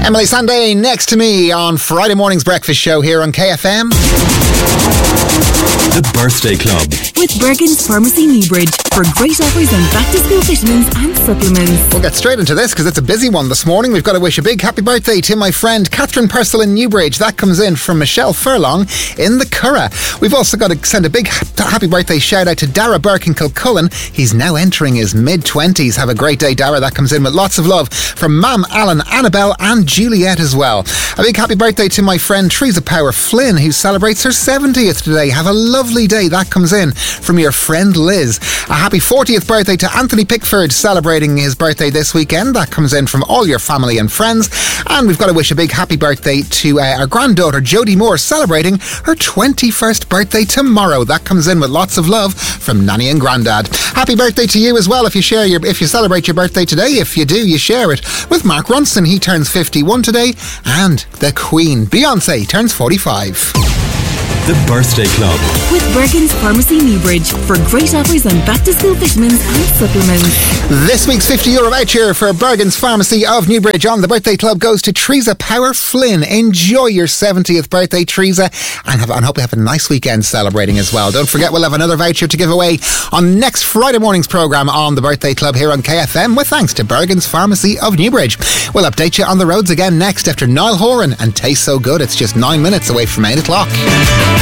Emily Sandé next to me on Friday morning's breakfast show here on KFM. The Birthday Club with Bergen's Pharmacy Newbridge for great offers on back-to-school vitamins and supplements. We'll get straight into this because it's a busy one this morning. We've got to wish a big happy birthday to my friend Catherine Purcell in Newbridge. That comes in from Michelle Furlong in the Curragh. We've also got to send a big happy birthday shout out to Dara Burke in Kilcullen. He's now entering his mid-20s. Have a great day, Dara. That comes in with lots of love from Mam, Alan, Annabelle and Juliet as well. A big happy birthday to my friend Teresa Power Flynn, who celebrates her 70th today. Have a lovely day. That comes in from your friend Liz. A happy 40th birthday to Anthony Pickford, celebrating his birthday this weekend. That comes in from all your family and friends. And we've got to wish a big happy birthday to our granddaughter Jodie Moore, celebrating her 21st birthday tomorrow. That comes in with lots of love from Nanny and Grandad. Happy birthday to you as well if you celebrate your birthday today. If you do, you share it with Mark Ronson. He turns 51 today. And the Queen, Beyonce, turns 45. The Birthday Club with Bergen's Pharmacy Newbridge for great offers on back-to-school vitamins and supplements. This week's €50 voucher for Bergen's Pharmacy of Newbridge on the Birthday Club goes to Teresa Power Flynn. Enjoy your 70th birthday, Teresa, and hope you have a nice weekend celebrating as well. Don't forget, we'll have another voucher to give away on next Friday morning's programme on the Birthday Club here on KFM, with thanks to Bergen's Pharmacy of Newbridge. We'll update you on the roads again next after Niall Horan and Taste So Good. It's just 9 minutes away from 8 o'clock.